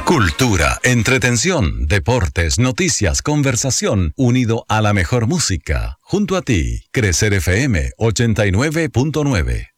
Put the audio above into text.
Cultura, entretención, deportes, noticias, conversación, unido a la mejor música. Junto a ti, Crecer FM 89.9.